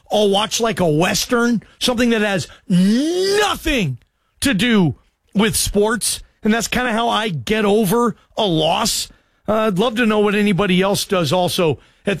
I'll watch like a Western, something that has nothing to do with sports. And that's kind of how I get over a loss. I'd love to know what anybody else does also at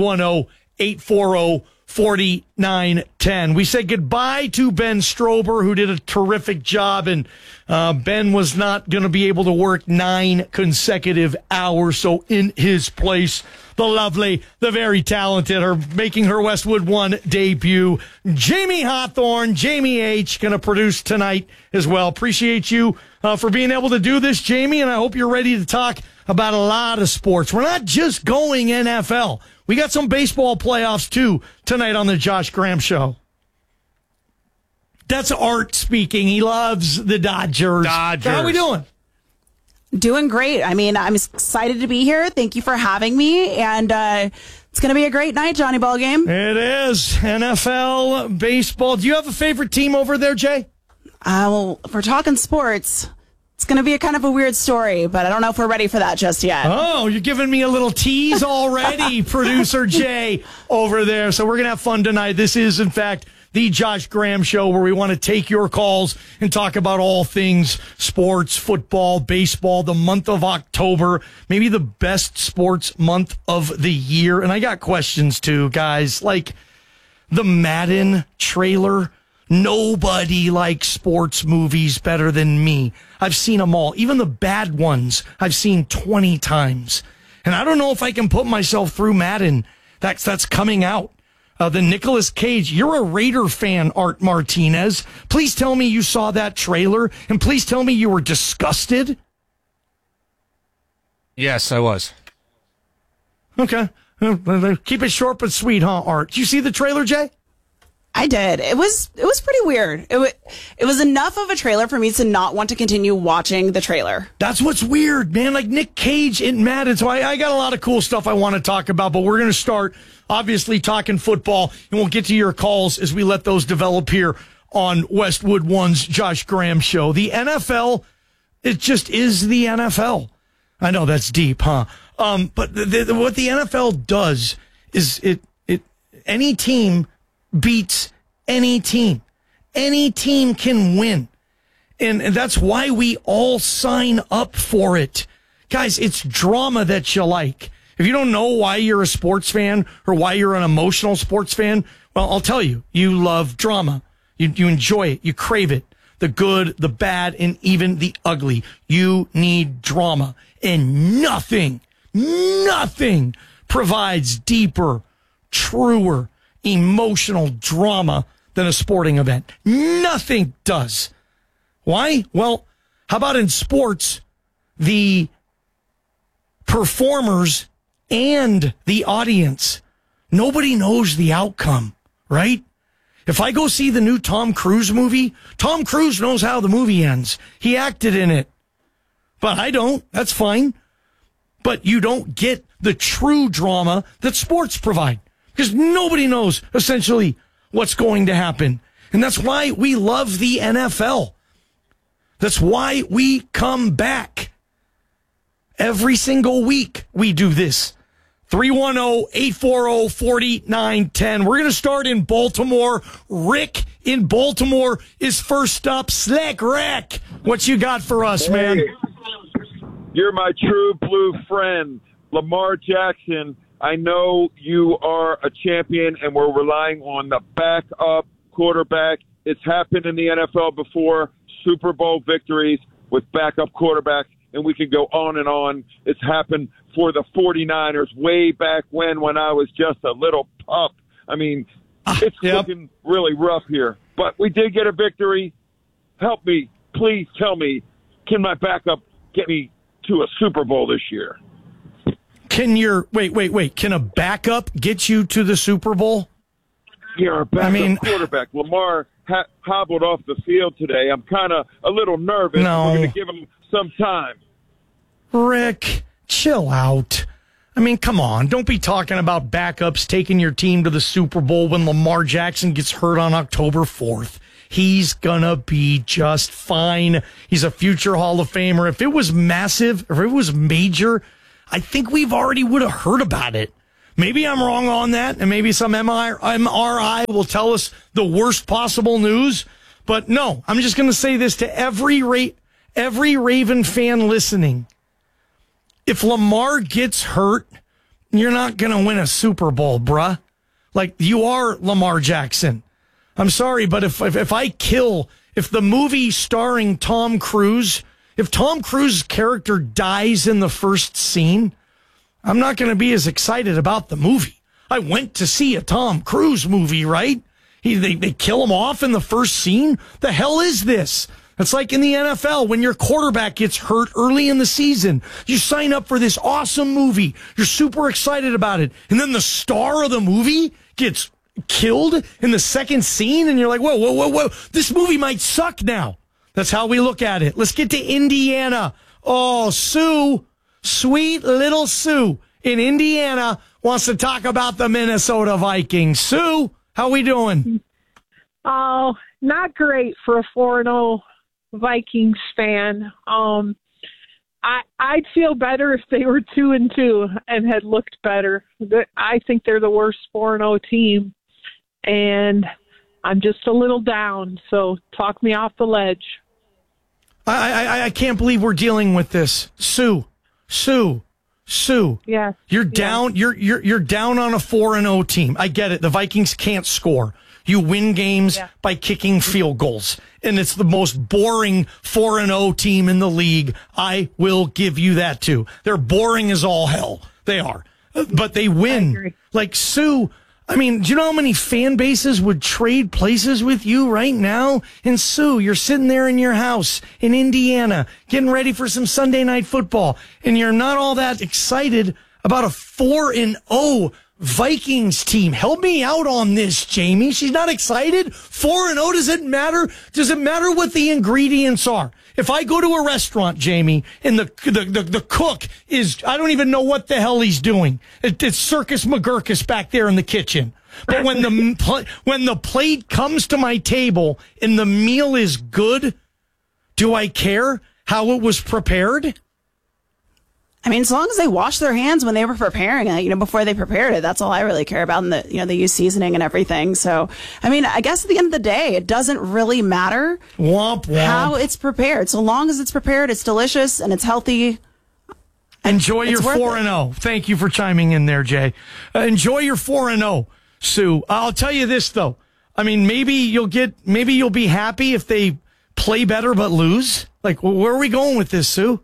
310-840-4910. We said goodbye to Ben Strober, who did a terrific job, and Ben was not going to be able to work 9 consecutive hours. So in his place, the lovely, the very talented, making her Westwood One debut, Jamie Hawthorne. Jamie H. going to produce tonight as well. Appreciate you for being able to do this, Jamie, and I hope you're ready to talk about a lot of sports. We're not just going NFL. We got some baseball playoffs, too, tonight on the Josh Graham Show. That's Art speaking. He loves the Dodgers. How are we doing? Doing great. I mean, I'm excited to be here. Thank you for having me. And it's going to be a great night, Johnny Ballgame. It is. NFL, baseball. Do you have a favorite team over there, Jay? Well, if we're talking sports, it's going to be a kind of a weird story, but I don't know if we're ready for that just yet. Oh, you're giving me a little tease already, Producer Jay over there. So we're going to have fun tonight. This is, in fact, the Josh Graham Show, where we want to take your calls and talk about all things sports, football, baseball, the month of October, maybe the best sports month of the year. And I got questions too, guys, like the Madden trailer. Nobody likes sports movies better than me. I've seen them all. Even the bad ones I've seen 20 times. And I don't know if I can put myself through Madden. That's coming out. The Nicolas Cage. You're a Raider fan, Art Martinez. Please tell me you saw that trailer, and please tell me you were disgusted. Yes, I was. Okay. Keep it short but sweet, huh, Art? Did you see the trailer, Jay? I did. It was pretty weird. It was enough of a trailer for me to not want to continue watching the trailer. That's what's weird, man. Like Nick Cage in Madden. So I got a lot of cool stuff I want to talk about, but we're going to start obviously talking football, and we'll get to your calls as we let those develop here on Westwood One's Josh Graham Show. The NFL, it just is the NFL. I know that's deep, huh? But what the NFL does is any team beats any team. Any team can win. And that's why we all sign up for it. Guys, it's drama that you like. If you don't know why you're a sports fan or why you're an emotional sports fan, well, I'll tell you, you love drama. You enjoy it. You crave it. The good, the bad, and even the ugly. You need drama. And nothing provides deeper, truer, emotional drama than a sporting event. Nothing does. Why? Well, how about in sports, the performers and the audience, nobody knows the outcome, right? If I go see the new Tom Cruise movie, Tom Cruise knows how the movie ends. He acted in it. But I don't. That's fine. But you don't get the true drama that sports provide, because nobody knows essentially what's going to happen. And that's why we love the NFL. That's why we come back. Every single week we do this. 310-840-4910. We're going to start in Baltimore. Rick in Baltimore is first up. Slick Rick, what you got for us, man? You're my true blue friend, Lamar Jackson. I know you are a champion, and we're relying on the backup quarterback. It's happened in the NFL before, Super Bowl victories with backup quarterbacks, and we can go on and on. It's happened for the 49ers way back when I was just a little pup. I mean, it's looking really rough here. But we did get a victory. Help me. Please tell me, can my backup get me to a Super Bowl this year? Can a backup get you to the Super Bowl? Yeah, our backup quarterback. Lamar hobbled off the field today. I'm kind of a little nervous. No. We're going to give him some time. Rick, chill out. I mean, come on. Don't be talking about backups taking your team to the Super Bowl when Lamar Jackson gets hurt on October 4th. He's going to be just fine. He's a future Hall of Famer. If it was massive, if it was major, I think we've already would have heard about it. Maybe I'm wrong on that, and maybe some MRI will tell us the worst possible news. But no, I'm just going to say this to every Raven fan listening. If Lamar gets hurt, you're not going to win a Super Bowl, bruh. Like, you are Lamar Jackson. I'm sorry, but if the movie starring Tom Cruise, if Tom Cruise's character dies in the first scene, I'm not going to be as excited about the movie. I went to see a Tom Cruise movie, right? They kill him off in the first scene? The hell is this? It's like in the NFL when your quarterback gets hurt early in the season. You sign up for this awesome movie. You're super excited about it. And then the star of the movie gets killed in the second scene, and you're like, whoa. This movie might suck now. That's how we look at it. Let's get to Indiana. Oh, Sue, sweet little Sue in Indiana wants to talk about the Minnesota Vikings. Sue, how we doing? Oh, not great for a 4-0 Vikings fan. I'd feel better if they were 2-2 and had looked better. I think they're the worst 4-0 team, and I'm just a little down. So talk me off the ledge. I can't believe we're dealing with this, Sue. Yeah, you're down. You're down on a 4-0 team. I get it. The Vikings can't score. You win games by kicking field goals. And it's the most boring 4-0 team in the league. I will give you that, too. They're boring as all hell. They are. But they win. Like, Sue, I mean, do you know how many fan bases would trade places with you right now? And, Sue, you're sitting there in your house in Indiana getting ready for some Sunday night football. And you're not all that excited about a 4-0 Vikings team. Help me out on this, Jamie. She's not excited. 4-0. Does it matter? Does it matter what the ingredients are? If I go to a restaurant, Jamie, and the cook is, I don't even know what the hell he's doing. It's Circus McGurkus back there in the kitchen. But when the plate comes to my table and the meal is good, do I care how it was prepared? I mean, as long as they washed their hands when they were preparing it, before they prepared it, that's all I really care about. And they use seasoning and everything. So, I mean, I guess at the end of the day, it doesn't really matter how it's prepared. So long as it's prepared, it's delicious and it's healthy. Enjoy your 4-0. Thank you for chiming in there, Jay. Enjoy your 4-0, Sue. I'll tell you this though. I mean, maybe you'll be happy if they play better but lose. Like, where are we going with this, Sue?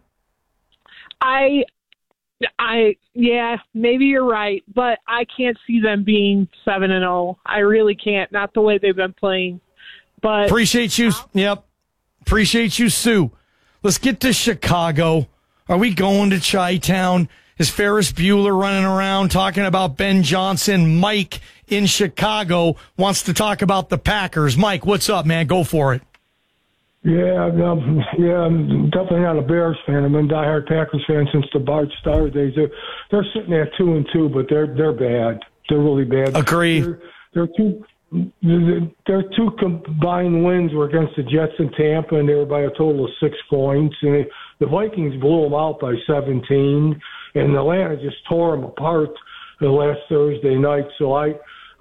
Yeah, maybe you're right, but I can't see them being 7-0. I really can't. Not the way they've been playing. But appreciate you. Yep. Appreciate you, Sue. Let's get to Chicago. Are we going to Chi-Town? Is Ferris Bueller running around talking about Ben Johnson? Mike in Chicago wants to talk about the Packers. Mike, what's up, man? Go for it. Yeah, I'm definitely not a Bears fan. I've been a diehard Packers fan since the Bart Starr days. They're sitting at 2-2, but they're bad. They're really bad. Agree. Their two combined wins were against the Jets and Tampa, and they were by a total of 6 points. And the Vikings blew them out by 17, and Atlanta just tore them apart the last Thursday night. So I've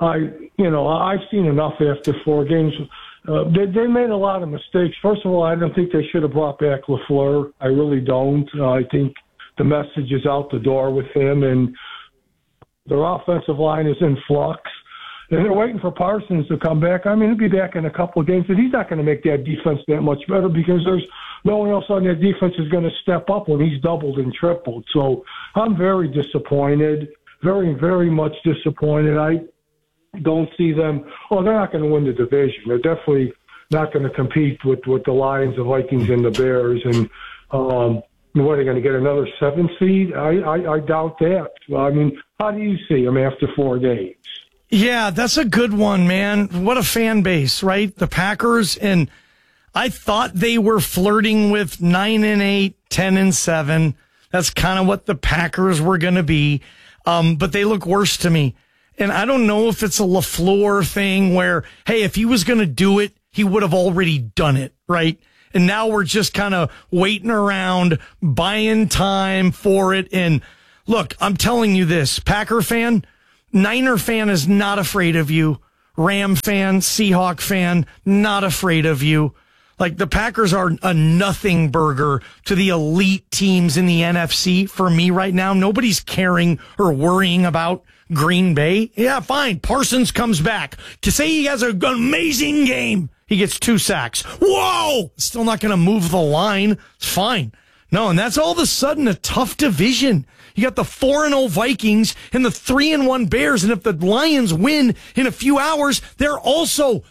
seen enough after 4 games. They made a lot of mistakes. First of all, I don't think they should have brought back LaFleur. I really don't. I think the message is out the door with him, and their offensive line is in flux. And they're waiting for Parsons to come back. I mean, he'll be back in a couple of games, but he's not going to make that defense that much better because there's no one else on that defense is going to step up when he's doubled and tripled. So I'm very disappointed, very, very much disappointed. I don't see them. Well, they're not going to win the division. They're definitely not going to compete with the Lions, the Vikings, and the Bears. And what, are they going to get another 7 seed? I doubt that. I mean, how do you see them after 4 games? Yeah, that's a good one, man. What a fan base, right? The Packers, and I thought they were flirting with 9-8, 10-7. That's kind of what the Packers were going to be. But they look worse to me. And I don't know if it's a LaFleur thing where, hey, if he was going to do it, he would have already done it, right? And now we're just kind of waiting around, buying time for it. And look, I'm telling you this, Packer fan, Niner fan is not afraid of you. Ram fan, Seahawk fan, not afraid of you. Like, the Packers are a nothing burger to the elite teams in the NFC for me right now. Nobody's caring or worrying about Green Bay. Yeah, fine. Parsons comes back. To say he has an amazing game, he gets 2 sacks. Whoa! Still not going to move the line. It's fine. No, and that's all of a sudden a tough division. You got the 4-0 Vikings and the 3-1 Bears, and if the Lions win in a few hours, they're also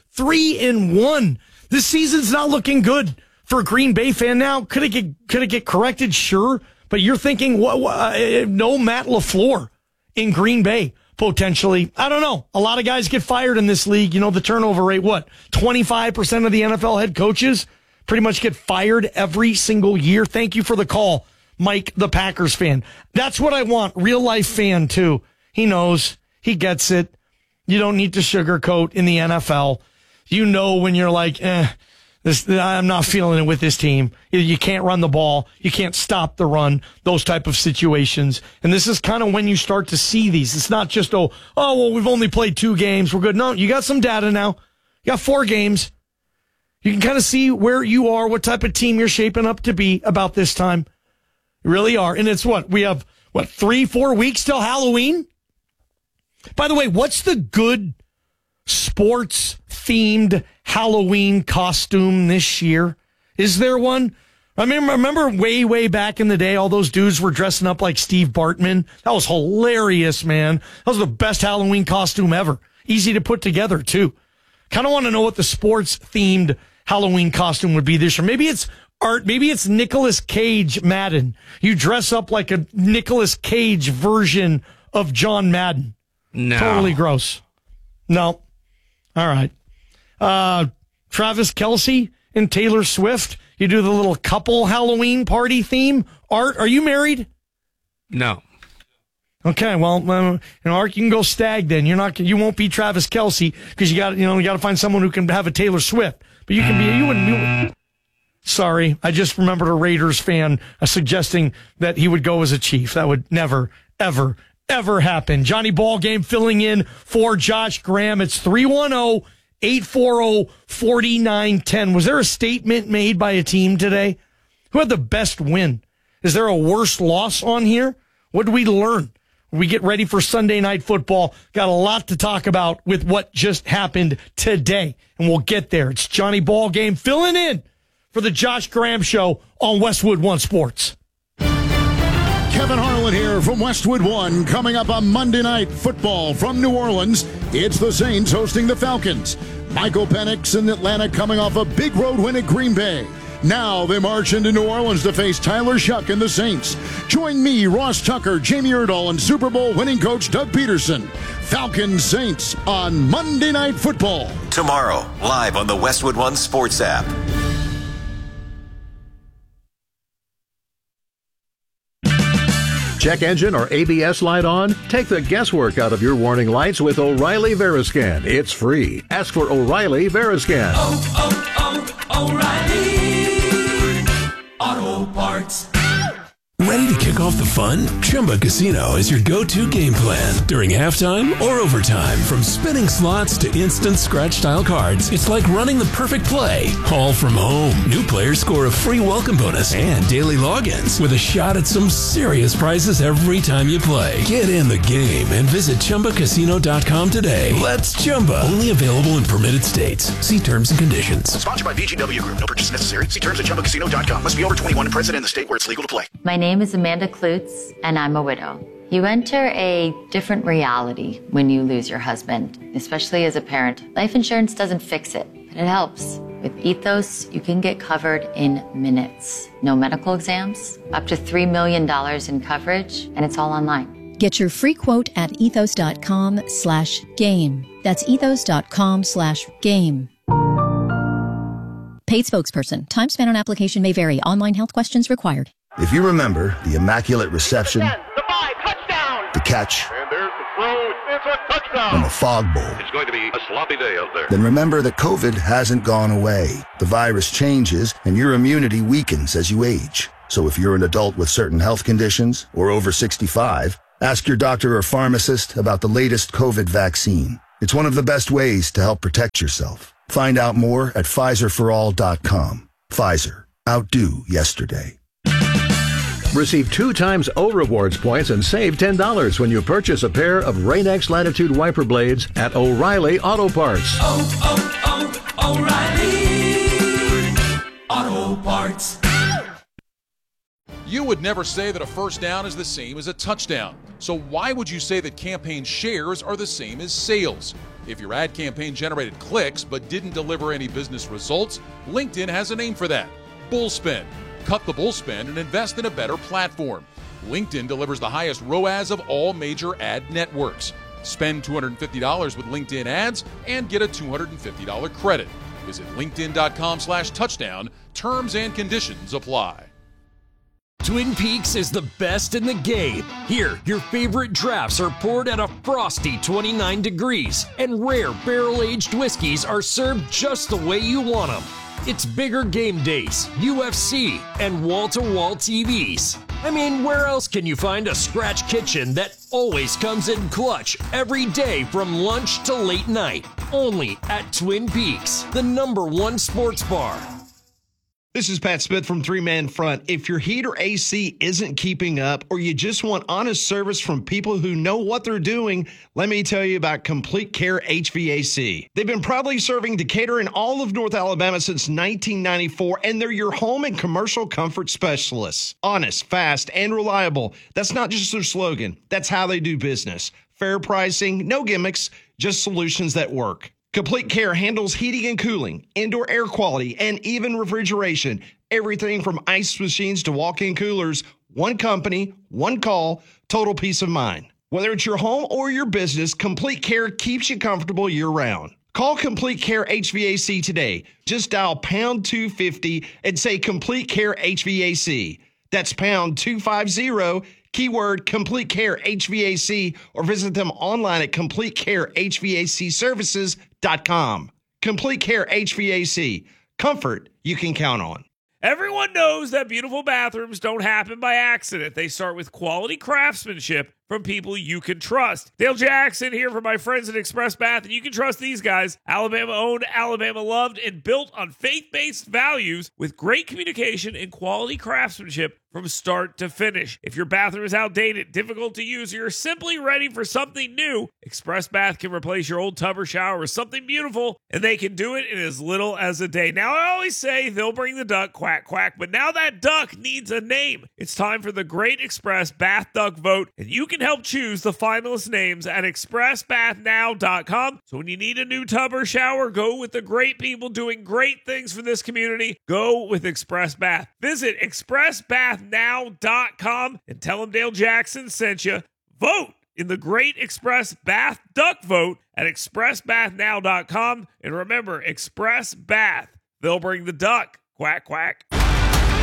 3-1. This season's not looking good for a Green Bay fan now. Could it get corrected? Sure, but you're thinking no Matt LaFleur in Green Bay potentially. I don't know. A lot of guys get fired in this league. You know, the turnover rate, 25% of the NFL head coaches pretty much get fired every single year. Thank you for the call, Mike, the Packers fan. That's what I want. Real life fan too. He knows. He gets it. You don't need to sugarcoat in the NFL. You know when you're like, I'm not feeling it with this team. You can't run the ball. You can't stop the run. Those type of situations. And this is kind of when you start to see these. It's not just, well, we've only played 2 games. We're good. No, you got some data now. You got 4 games. You can kind of see where you are, what type of team you're shaping up to be about this time. You really are. And it's we have 3-4 weeks till Halloween? By the way, what's the good sports themed Halloween costume this year? Is there one? I mean, remember way back in the day, all those dudes were dressing up like Steve Bartman. That was hilarious, man. That was the best Halloween costume ever. Easy to put together too. Kind of want to know what the sports themed Halloween costume would be this year. Maybe it's art. Maybe it's Nicolas Cage Madden. You dress up like a Nicolas Cage version of John Madden. No. Totally gross. No. All right. Travis Kelce and Taylor Swift. You do the little couple Halloween party theme. Art, are you married? No. Okay, well, Art, you can go stag then. You won't be Travis Kelce because you got to find someone who can have a Taylor Swift. But you can be you. Sorry, I just remembered a Raiders fan suggesting that he would go as a Chief. That would never, ever happen. Johnny Ballgame filling in for Josh Graham. It's 310-840-4910. Was there a statement made by a team today? Who had the best win? Is there a worse loss on here? What did we learn? We get ready for Sunday Night Football. Got a lot to talk about with what just happened today, and we'll get there. It's Johnny Ballgame filling in for the Josh Graham Show on Westwood One Sports. Kevin Harlan here from Westwood One. Coming up on Monday Night Football from New Orleans, it's the Saints hosting the Falcons. Michael Penix in Atlanta coming off a big road win at Green Bay. Now they march into New Orleans to face Tyler Shuck and the Saints. Join me, Ross Tucker, Jamie Erdahl, and Super Bowl winning coach Doug Peterson. Falcons Saints on Monday Night Football. Tomorrow, live on the Westwood One Sports app. Check engine or ABS light on? Take the guesswork out of your warning lights with O'Reilly Veriscan. It's free. Ask for O'Reilly Veriscan. O'Reilly Auto Parts. Ready to kick off the fun? Chumba Casino is your go-to game plan during halftime or overtime. From spinning slots to instant scratch-style cards, it's like running the perfect play, all from home. New players score a free welcome bonus and daily logins with a shot at some serious prizes every time you play. Get in the game and visit ChumbaCasino.com today. Let's Chumba. Only available in permitted states. See terms and conditions. Sponsored by VGW Group. No purchase necessary. See terms at ChumbaCasino.com. Must be over 21 and present in the state where it's legal to play. My name is Amanda Klutz, and I'm a widow. You enter a different reality when you lose your husband, especially as a parent. Life insurance doesn't fix it, but it helps. With Ethos, you can get covered in minutes. No medical exams, up to $3 million in coverage, and it's all online. Get your free quote at ethos.com/game. That's ethos.com/game. Paid spokesperson. Time spent on application may vary. Online health questions required. If you remember the immaculate reception, 10, the 5, touchdown, the catch, and there's the throw, it's a touchdown, and the fog bowl, it's going to be a sloppy day out there. Then remember that COVID hasn't gone away. The virus changes, and your immunity weakens as you age. So if you're an adult with certain health conditions or over 65, Ask your doctor or pharmacist about the latest COVID vaccine. It's one of the best ways to help protect yourself. Find out more at PfizerForAll.com. Pfizer. Outdo yesterday. Receive 2 times O Rewards points and save $10 when you purchase a pair of Rain-X Latitude wiper blades at O'Reilly Auto Parts. O'Reilly Auto Parts. You would never say that a first down is the same as a touchdown. So why would you say that campaign shares are the same as sales? If your ad campaign generated clicks but didn't deliver any business results, LinkedIn has a name for that: bullspend. Cut the bullspend and invest in a better platform. LinkedIn delivers the highest ROAS of all major ad networks. Spend $250 with LinkedIn ads and get a $250 credit. Visit linkedin.com/touchdown. Terms and conditions apply. Twin Peaks is the best in the game. Here, your favorite drafts are poured at a frosty 29 degrees, and rare barrel-aged whiskeys are served just the way you want them. It's bigger game days, UFC, and wall-to-wall TVs. I mean, where else can you find a scratch kitchen that always comes in clutch every day from lunch to late night? Only at Twin Peaks, the #1 sports bar. This is Pat Smith from Three Man Front. If your heat or AC isn't keeping up, or you just want honest service from people who know what they're doing, let me tell you about Complete Care HVAC. They've been proudly serving Decatur and all of North Alabama since 1994, and they're your home and commercial comfort specialists. Honest, fast, and reliable. That's not just their slogan. That's how they do business. Fair pricing, no gimmicks, just solutions that work. Complete Care handles heating and cooling, indoor air quality, and even refrigeration. Everything from ice machines to walk-in coolers. One company, one call, total peace of mind. Whether it's your home or your business, Complete Care keeps you comfortable year-round. Call Complete Care HVAC today. Just dial pound 250 and say Complete Care HVAC. That's pound 250, keyword Complete Care HVAC, or visit them online at CompleteCareHVACservices.com. Complete Care HVAC. Comfort you can count on. Everyone knows that beautiful bathrooms don't happen by accident. They start with quality craftsmanship from people you can trust. Dale Jackson here for my friends at Express Bath, and you can trust these guys. Alabama owned, Alabama loved, and built on faith-based values with great communication and quality craftsmanship from start to finish. If your bathroom is outdated, difficult to use, or you're simply ready for something new, Express Bath can replace your old tub or shower with something beautiful, and they can do it in as little as a day. Now, I always say they'll bring the duck, quack, quack, but now that duck needs a name. It's time for the Great Express Bath Duck Vote, and you can help choose the finalist names at expressbathnow.com. So when you need a new tub or shower, go with the great people doing great things for this community. Go with Express Bath. Visit expressbathnow.com and tell them Dale Jackson sent you. Vote in the Great Express Bath Duck Vote at expressbathnow.com. And remember, Express Bath. They'll bring the duck. Quack, quack.